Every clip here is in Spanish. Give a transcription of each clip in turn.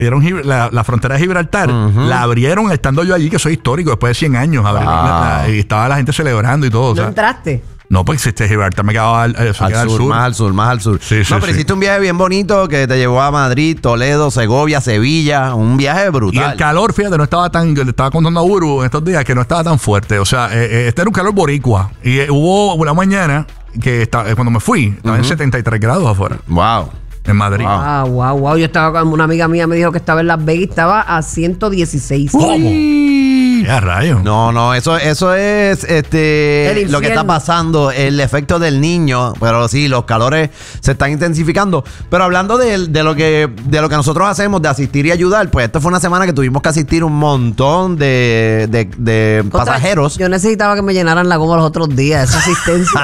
la frontera de Gibraltar, la abrieron estando yo allí, que soy histórico, después de 100 años. Y estaba la gente celebrando y todo. ¿No entraste? No, pues Gibraltar me quedaba al sur. Más al sur. Sí, pero hiciste un viaje bien bonito que te llevó a Madrid, Toledo, Segovia, Sevilla. Un viaje brutal. Y el calor, fíjate, no estaba tan... Le estaba contando a Uru en estos días que no estaba tan fuerte. O sea, este era un calor boricua. Y hubo una mañana que cuando me fui, estaba en 73 grados afuera. Wow. En Madrid. Wow. Yo estaba con una amiga mía, me dijo que estaba en Las Vegas, estaba a 116. ¿Cómo? Ya, rayos. No, eso es lo que está pasando, el efecto del niño. Pero sí, los calores se están intensificando. Pero hablando de lo que nosotros hacemos, de asistir y ayudar, pues esto fue una semana que tuvimos que asistir un montón de pasajeros. Yo necesitaba que me llenaran la goma los otros días, esa asistencia.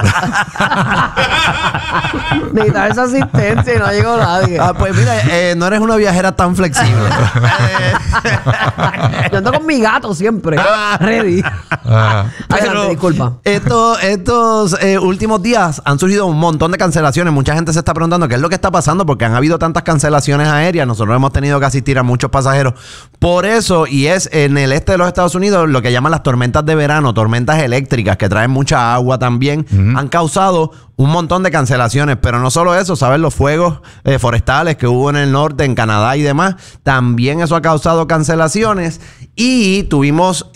Necesitaba esa asistencia y no llegó nadie. Pues mira, no eres una viajera tan flexible. Yo ando con mi gato siempre. Ready. Adelante, disculpa. Estos últimos días han surgido un montón de cancelaciones. Mucha gente se está preguntando qué es lo que está pasando porque han habido tantas cancelaciones aéreas. Nosotros hemos tenido que asistir a muchos pasajeros. Por eso, y es en el este de los Estados Unidos, lo que llaman las tormentas de verano, tormentas eléctricas que traen mucha agua también, han causado un montón de cancelaciones, pero no solo eso, ¿sabes? Los fuegos forestales que hubo en el norte, en Canadá y demás, también eso ha causado cancelaciones. Y tuvimos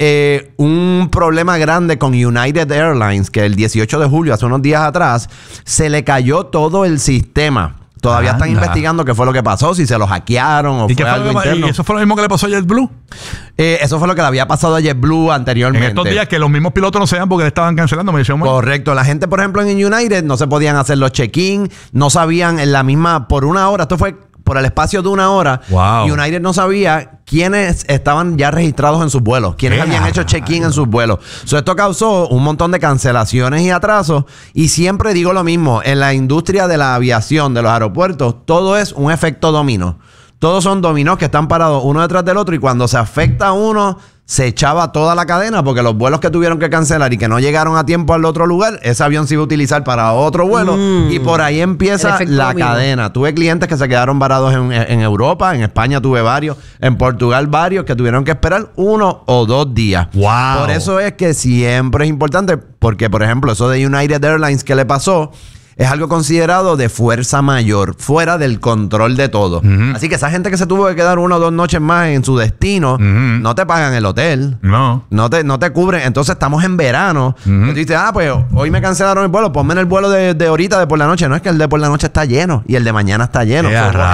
un problema grande con United Airlines, que el 18 de julio, hace unos días atrás, se le cayó todo el sistema. Todavía están investigando qué fue lo que pasó, si se lo hackearon o fue algo interno. ¿Y eso fue lo mismo que le pasó a JetBlue? Eso fue lo que le había pasado a JetBlue anteriormente. En estos días que los mismos pilotos no se dan porque le estaban cancelando, me decían. Correcto. La gente, por ejemplo, en United no se podían hacer los check-in, no sabían en la misma, por una hora, esto fue por el espacio de una hora. Wow. United no sabía quiénes estaban ya registrados en sus vuelos, quiénes habían hecho check-in en sus vuelos. Esto causó un montón de cancelaciones y atrasos. Y siempre digo lo mismo, en la industria de la aviación, de los aeropuertos, todo es un efecto dominó. Todos son dominós que están parados uno detrás del otro y cuando se afecta a uno, se echaba toda la cadena porque los vuelos que tuvieron que cancelar y que no llegaron a tiempo al otro lugar, ese avión se iba a utilizar para otro vuelo y por ahí empieza la cadena. Tuve clientes que se quedaron varados en Europa, en España tuve varios, en Portugal varios que tuvieron que esperar 1 o 2 días. Wow. Por eso es que siempre es importante porque, por ejemplo, eso de United Airlines que le pasó, es algo considerado de fuerza mayor, fuera del control de todo. Así que esa gente que se tuvo que quedar 1 o 2 noches más en su destino, no te pagan el hotel. No te cubren. Entonces estamos en verano. Y tú dices, pues hoy me cancelaron el vuelo, ponme en el vuelo de ahorita, de por la noche. No, es que el de por la noche está lleno y el de mañana está lleno.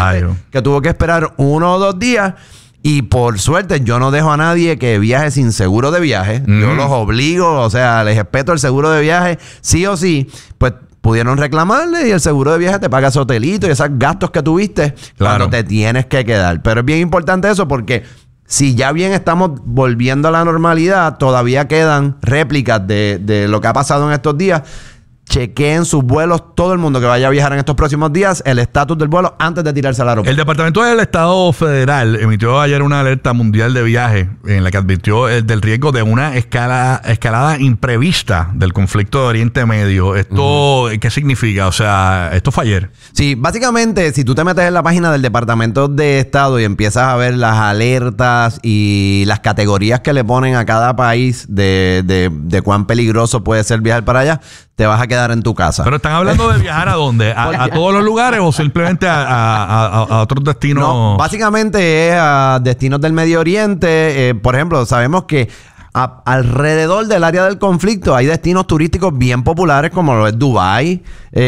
Que tuvo que esperar 1 o 2 días. Y por suerte yo no dejo a nadie que viaje sin seguro de viaje. Yo los obligo, o sea, les respeto el seguro de viaje, sí o sí. Pues pudieron reclamarle y el seguro de viaje te paga ese hotelito y esos gastos que tuviste cuando te tienes que quedar. Pero es bien importante eso porque si ya bien estamos volviendo a la normalidad, todavía quedan réplicas de lo que ha pasado en estos días. Chequeen sus vuelos, todo el mundo que vaya a viajar en estos próximos días, el estatus del vuelo antes de tirarse al aeropuerto. El Departamento del Estado Federal emitió ayer una alerta mundial de viaje en la que advirtió del riesgo de una escalada imprevista del conflicto de Oriente Medio. ¿Esto qué significa? O sea, esto fue ayer. Sí, básicamente, si tú te metes en la página del Departamento de Estado y empiezas a ver las alertas y las categorías que le ponen a cada país de cuán peligroso puede ser viajar para allá, te vas a quedar en tu casa. ¿Pero están hablando de viajar a dónde? ¿A todos los lugares o simplemente a otros destinos? No, básicamente es a destinos del Medio Oriente. Por ejemplo, sabemos que alrededor del área del conflicto hay destinos turísticos bien populares como lo es Dubái,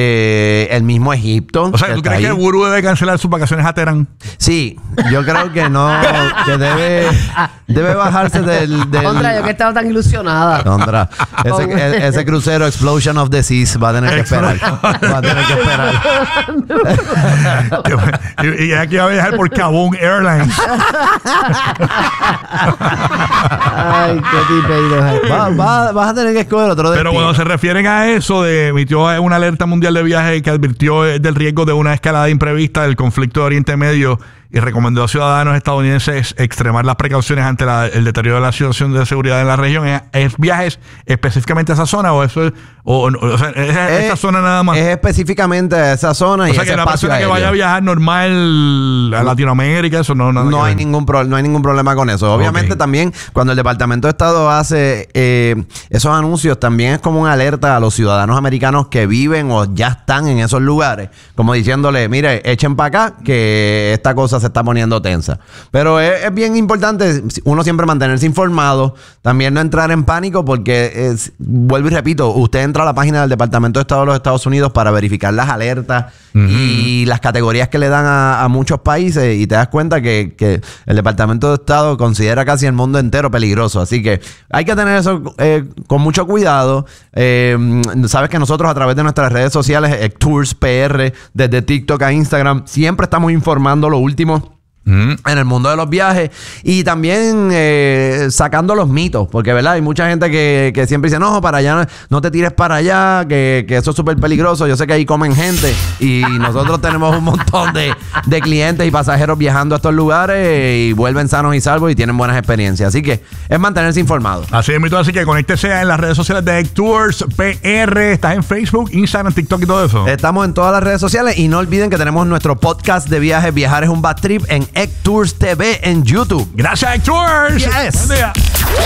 el mismo Egipto. O sea, ¿tú crees que el gurú debe cancelar sus vacaciones a Teherán? Sí, yo creo que no, que debe bajarse del... Contra, yo que estaba tan ilusionada. Contra, ese crucero Explosion of the Seas va a tener que esperar. Va a tener que esperar. Y aquí va a viajar por Kaboom Airlines. Ay, qué tipo. Vas a tener que escoger otro destino. Pero cuando se refieren a eso, emitió una alerta mundial de viaje que advirtió del riesgo de una escalada imprevista del conflicto de Oriente Medio y recomendó a ciudadanos estadounidenses extremar las precauciones ante el deterioro de la situación de seguridad en la región. ¿Es viajes específicamente a esa zona o eso es, o sea, esa zona nada más? Es específicamente a esa zona. O sea, que la persona que vaya a viajar normal a Latinoamérica, eso no hay ningún problema con eso. Obviamente también cuando el Departamento de Estado hace esos anuncios, también es como una alerta a los ciudadanos americanos que viven o ya están en esos lugares, como diciéndole, mire, echen para acá que esta cosa se está poniendo tensa. Pero es bien importante uno siempre mantenerse informado, también no entrar en pánico porque, vuelvo y repito, usted entra a la página del Departamento de Estado de los Estados Unidos para verificar las alertas y las categorías que le dan a muchos países y te das cuenta que el Departamento de Estado considera casi el mundo entero peligroso. Así que hay que tener eso con mucho cuidado. Sabes que nosotros a través de nuestras redes sociales, Tours PR, desde TikTok a Instagram, siempre estamos informando lo último en el mundo de los viajes y también sacando los mitos, porque verdad hay mucha gente que siempre dice no, para allá no te tires para allá, que eso es súper peligroso. Yo sé que ahí comen gente y nosotros tenemos un montón de clientes y pasajeros viajando a estos lugares y vuelven sanos y salvos y tienen buenas experiencias, así que es mantenerse informado. Así es, así que conéctese en las redes sociales de Tours PR. Estás en Facebook, Instagram, TikTok y todo eso. Estamos en todas las redes sociales y no olviden que tenemos nuestro podcast de viajes, Viajar es un Bad Trip, en Tours TV en YouTube. Gracias, Tours. Yes. Buen día.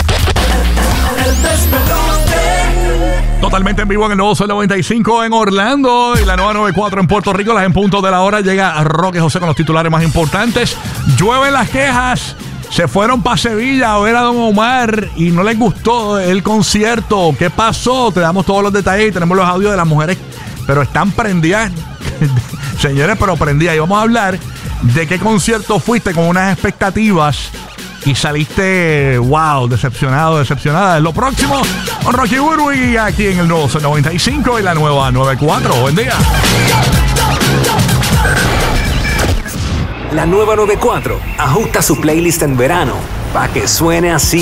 Totalmente en vivo en el nuevo Sol 95 en Orlando y la nueva 94 en Puerto Rico. Las en punto de la hora llega Roque José con los titulares más importantes. Llueven las quejas. Se fueron para Sevilla a ver a Don Omar y no les gustó el concierto. ¿Qué pasó? Te damos todos los detalles y tenemos los audios de las mujeres, pero están prendidas. Señores, pero prendidas. Y vamos a hablar de qué concierto fuiste con unas expectativas y saliste, wow, decepcionado, decepcionada. Es lo próximo con Rocky Burwi aquí en el nuevo Sol 95 y la nueva 94. Buen día. La nueva 94 ajusta su playlist en verano para que suene así.